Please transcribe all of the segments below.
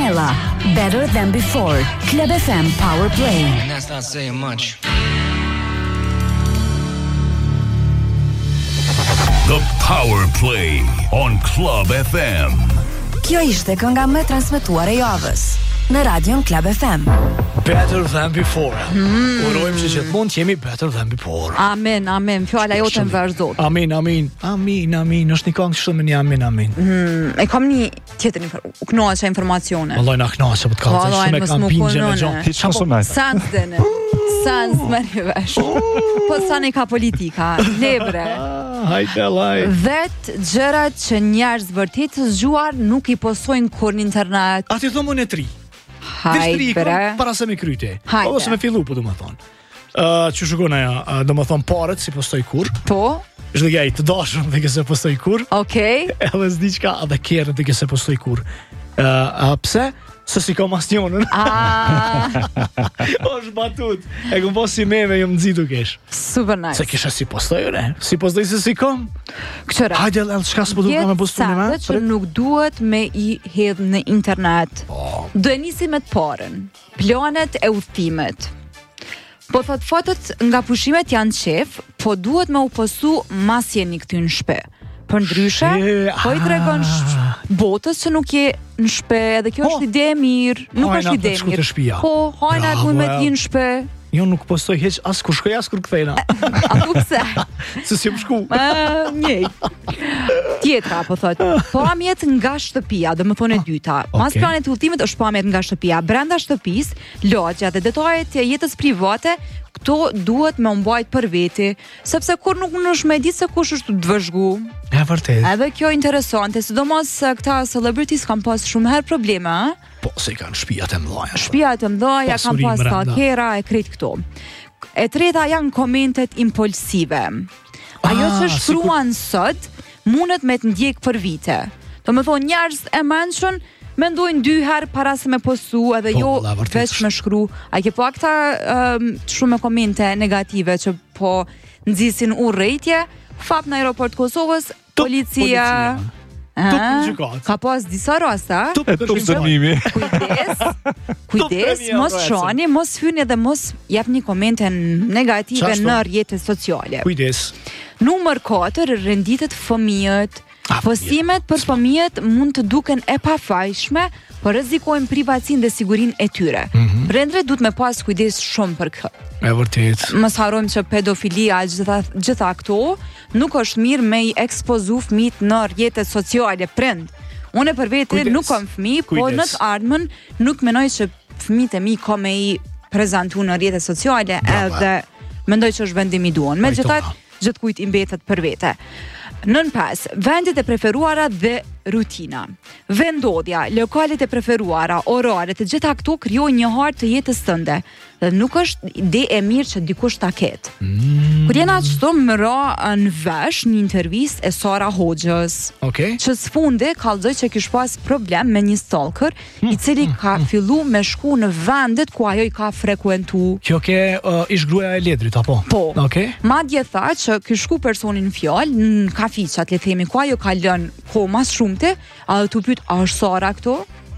Nella, Better Than Before, Club FM Power Play. And that's not saying much. The Power Play on Club FM. Kjo ishte kënga më transmetuar e javës në Radion Club FM. Better than before. Urojmë që gjithmonë jemi better than before. Amen, amen. Fjala jote në vazhdon. Amin, amin. Amin, amin. Është një këngë kështu me një amin, amin. E kam një tjetër kënaqë informacione. Vallai na kënaqë, po të kallë shumë e kam pingje me gjon. Hiç mos u najt. Sans dene. Sans më vesh. Po sa ne ka politika, lebre. Hajde laj. Vet gjërat që njerëz vërtet të zgjuar nuk i postojnë kur në internet. A ti thomon e tri. Hajde, bre. Para se me kryte. Hajde. Ose me fillu, po do më thonë. Që shukon aja, do më thonë paret si postoj kur. Po? Është dhe gaj të dashën dhe këse postoj kur. Okej. Edhe s'di qka edhe kjerën dhe këse postoj kur. Pse? Se si kam asnjonën. është batut. E këm po si meme, jom nëzitu kesh. Super nice. Se kisha si postoj, ne? Si postoj se si kam. Këqëra. Hajde, qka s'po du ka me postu një me? Jetë që nuk duhet me i hedhë në internet. Do e nisi me të parën. Planet e udhëtimet. Po thot fotot nga pushimet janë qef, po duhet me u postu mas jeni këty në shpe. Për ndryshe, po i tregon botës që nuk je në shpe, edhe kjo është ide e mirë, nuk është ide e mirë. Po, hajna të me t'ji në shpe. Jo nuk postoj heq as kur shkoj as kur kthejna. A ku pse? Se si më shku. Njej. Tjetra, po thot, pamjet nga shtëpia, dhe më thonë e dyta. Mas planet të udhëtimit është pamjet nga shtëpia. Brenda shtëpis, lagja dhe detajet e jetës private, këto duhet me mbajt për veti, sepse kur nuk është me ditë se kush është të vëzhgu. E vërtet. Edhe kjo interesante, sidomos këta celebrities kanë pas shumë herë probleme, Po, se i kanë shtëpiat e mdhaja. Shtëpiat e mdhaja kanë pas hakera e krejt këto. E treta janë komentet impulsive. Ajo që shkruan sot, mundet me të ndjek për vite. Do me thonë njerëz e mençën mendojnë 2 herë para se me postu edhe jo veç me shkru. A ke po këta shumë komente negative që po nxisin urrëtie, fap në aeroport Kosovës, policia. Ka pas disa rasta. Dënimi. Kujdes, mos shoni, mos hyni dhe mos japni komente negative në rrjetet sociale. Kujdes. Numër 4, renditet fëmijët. Postimet për fëmijët mund të duken e pafajshme, por rrezikojnë privatësinë dhe sigurinë e tyre. Prindërit duhet me pas kujdes shumë për këtë. E vërtet. Mos harrojmë që pedofilia, gjitha këto, nuk është mirë me i ekspozu fëmijët në rrjetet sociale prind. Unë për vete nuk kam fëmijë, po në të ardhmen nuk mendoj që fëmijët e mi ka me i prezantu në rrjetet sociale, edhe mendoj që është vendim i duan. Megjithatë, gjithkujt i mbetet për vete. Nën 5, vendet e preferuara dhe rutina. Vendodhja, lokalet e preferuara, oraret, të gjitha këto krijojnë një hartë të jetës tënde. Dhe nuk është ide e mirë që dikush ta ketë. Kur jena çdo më ra në vesh një intervistë e Sara Hoxhës. Që sfundi kallëzoi që kish pas problem me një stalker, i cili ka fillu me shku në vendet ku ajo i ka frekuentu. Kjo ke ish gruaja e Ledrit apo? Po. Madje tha që ky shku personin fjalë në kafiçat, le themi, ku ajo ka lënë kohë mas shumte, a tu pyet a është Sara këto?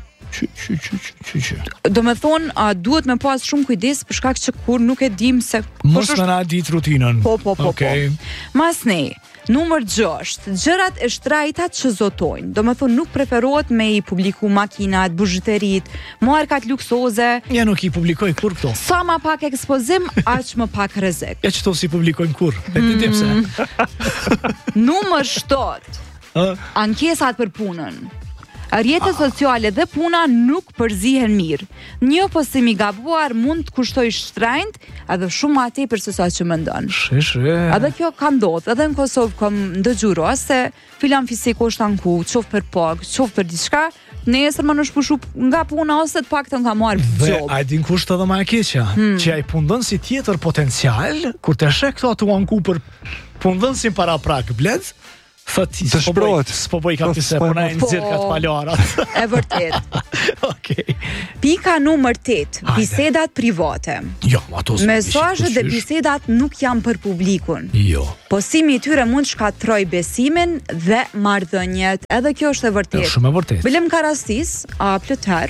Do me thonë, duhet me pas shumë kujdes për shkak që kur nuk e dim se mos me na ditë rutinën. Po. Mas ne, numër 6, gjërat e shtrajtat që zotojnë. Do me thonë, nuk preferohet me i publiku makinat, buzhëterit, markat luksoze. Ja nuk i publikoj kur këto. Sa ma pak ekspozim, aq më pak rrezik. Ja qëto si publikojnë kur. E ti dim se. Numër 7, ankesat për punën. Rrjetet sociale dhe puna nuk përzihen mirë. Një postim i gabuar mund të kushtoj shtrenjt edhe shumë më tepër se sa që mendon. Edhe kjo ka ndodhur, edhe në Kosovë kam ndëgjuar se filan fisik është anku, qoftë për pagë, qoftë për diçka, nesër më është pushu nga puna ose të paktën ka marrë job. Dhe a din kusht edhe më e keqja, që ai punon si tjetër potencial, kur të sheh këto atu anku për punon si para prak bled. Fati, s'po bëj ka pise, po na e nëzirë ka të palarat. E vërtet. Pika numër 8, bisedat private. Mesazhet dhe bisedat nuk janë për publikun. Postimi i tyre mund shkatroj besimin dhe marrëdhëniet. Edhe kjo është e vërtet. Shumë e vërtet. Bëlem ka rastis, plot herë,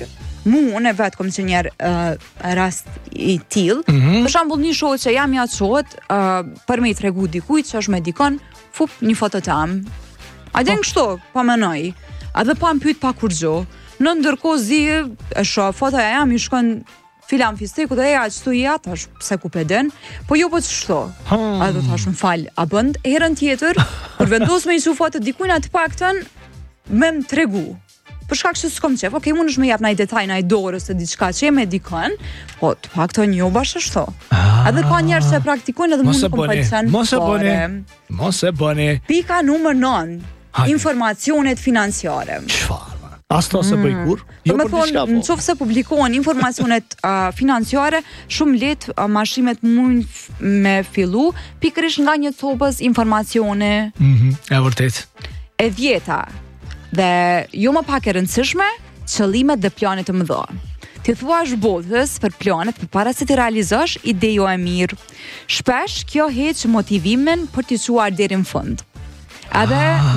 unë vetë kom që njerë rast i tillë. Për shembull, një shoqe jam ja çohet për me i tregu dikujt që është me dikon, një foto tam. A den kështu, pa menoj. A dhe pa më pyet pa kur gjë. Në ndërkohë zi e shoh fotoja jam i shkon filan fisteku dhe ja qëtu i tash pse ku peden, po jo po të shto. A do thash më fal, a bënd herën tjetër, kur vendos me i su foto dikujna të paktën, me më tregu. Për shkak që s'kom qef, okej, mund është me jap ndaj detaj, ndaj dorës të diçka që me dikon, po të paktën jo bash ashtu. Edhe ka njerëz që praktikojnë edhe mund të kompetsen. Mos e bëni. Pika numër 9. Informacionet financiare. Çfarë? Asto se bëj kur? Jo për diçka. Nëse publikohen informacionet financiare, shumë lehtë mashimet mund me fillu pikërisht nga një copës informacione. E vërtet. E vjeta. Dhe jo më pak e rëndësishme, qëllimet dhe planet të mëdha. Ti thuash botës për planet për para se ti realizosh ide jo e mirë. Shpesh kjo heq motivimin për t'i çuar deri në fund. Edhe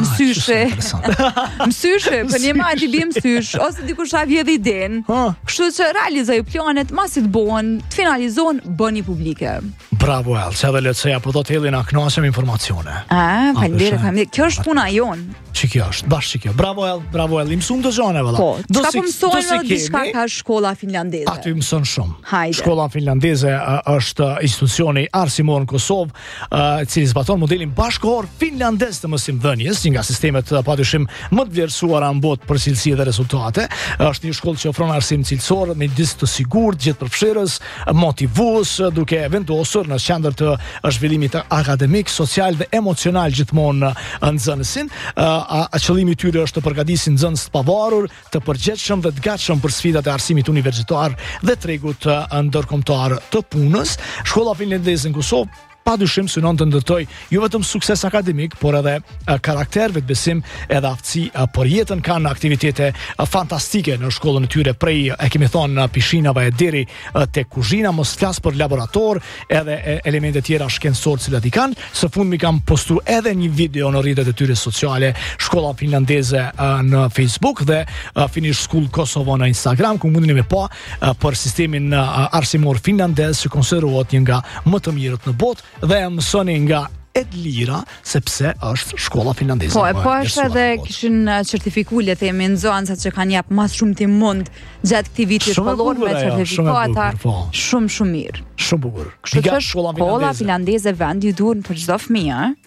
mësyshe, për një ma t'i bim mësysh, ose dikush a vjedh iden, kështu që realizoj planet, masit bëhen, të finalizohen, bëni publike. Bravo, El, që edhe letëseja, po do t'helin a knasem informacione. Faleminderit. Kjo është puna jonë. Që kjo është, bashkë që kjo. Bravo, El, i mësum të gjane, vëlla. Po, qka po mësojnë dhe diçka ka shkolla finlandeze? Aty mëson shumë. Hajde. Shkolla finlandeze është institucioni arsimor në Kosovë, cili zbaton modelin bashkëkohor finlandez të mësimdhënies, një nga sistemet padyshim më të vlerësuara në botë për cilësi dhe rezultate. Është një shkollë që ofron arsim cilësor me disë të sigurt, gjithëpërfshirës, motivues, duke vendosur në qendër të zhvillimit akademik, social dhe emocional gjithmonë nxënësin. Qëllimi i tyre është të përgatisin nxënës të pavarur, të përgjithshëm dhe të gatshëm për sfidat e arsimit universitar dhe tregut ndërkombëtar të punës. Shkolla finlandeze në Kosovë padyshim synon të ndërtoj jo vetëm sukses akademik, por edhe karakter, vetbesim edhe aftësi për jetën. Kanë aktivitete fantastike në shkollën e tyre, prej e kemi thonë pishinave deri tek kuzhina, mos flas për laborator, edhe elemente tjera shkencor që i kanë. Së fundmi kam postu edhe një video në rrjetet e tyre sociale, shkolla finlandeze në Facebook dhe Finnish School Kosovo në Instagram, ku mundeni me pa për sistemin arsimor finlandez që konsiderohet një nga më të mirët në botë dhe mësoni nga Edlira, sepse është shkolla finlandeze. Po është edhe kishin certifiku le themi nxënësat që kanë jap më shumë ti mund gjatë këtij viti shkollor me certifikata. Shumë mirë. Shumë bukur. Kështu që shkolla finlandeze vendi i duhur për çdo fëmijë,